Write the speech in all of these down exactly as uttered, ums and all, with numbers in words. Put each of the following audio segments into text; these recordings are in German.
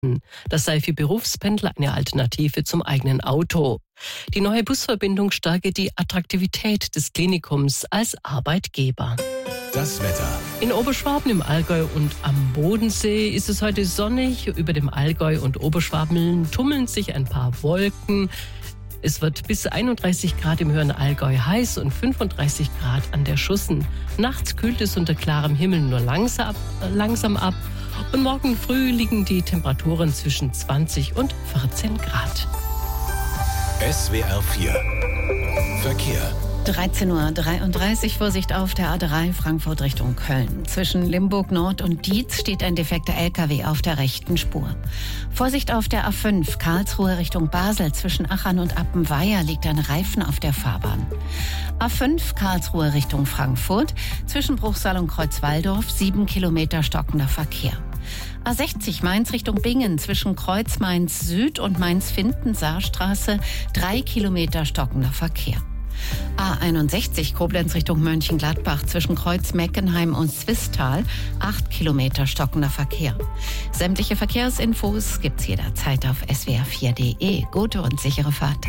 Das sei für Berufspendler eine Alternative zum eigenen Auto. Die neue Busverbindung stärke die Attraktivität des Klinikums als Arbeitgeber. Das Wetter. In Oberschwaben, im Allgäu und am Bodensee ist es heute sonnig. Über dem Allgäu und Oberschwaben tummeln sich ein paar Wolken. Es wird bis einunddreißig Grad im höheren Allgäu heiß und fünfunddreißig Grad an der Schussen. Nachts kühlt es unter klarem Himmel nur langsam, langsam ab. Und morgen früh liegen die Temperaturen zwischen zwanzig und vierzehn Grad. S W R vier Verkehr. dreizehn Uhr dreiunddreißig, Vorsicht auf der A drei Frankfurt Richtung Köln. Zwischen Limburg Nord und Dietz steht ein defekter L K W auf der rechten Spur. Vorsicht auf der A fünf Karlsruhe Richtung Basel. Zwischen Achern und Appenweier liegt ein Reifen auf der Fahrbahn. A fünf Karlsruhe Richtung Frankfurt. Zwischen Bruchsal und Kreuzwaldorf sieben Kilometer stockender Verkehr. A sechzig Mainz Richtung Bingen. Zwischen Kreuz Mainz Süd und Mainz-Finten-Saarstraße drei Kilometer stockender Verkehr. A einundsechzig Koblenz Richtung Mönchengladbach. Zwischen Kreuz Meckenheim und Zwistal acht Kilometer stockender Verkehr. Sämtliche Verkehrsinfos gibt's jederzeit auf s w r vier punkt d e. Gute und sichere Fahrt.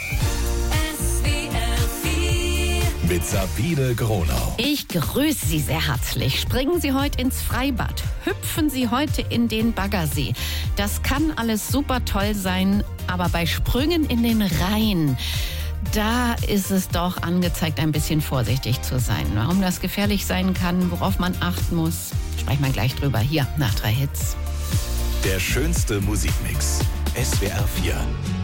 Mit Sabine Gronau. Ich grüße Sie sehr herzlich. Springen Sie heute ins Freibad. Hüpfen Sie heute in den Baggersee. Das kann alles super toll sein, aber bei Sprüngen in den Rhein, da ist es doch angezeigt, ein bisschen vorsichtig zu sein. Warum das gefährlich sein kann, worauf man achten muss, sprechen wir gleich drüber hier nach drei Hits. Der schönste Musikmix. S W R vier.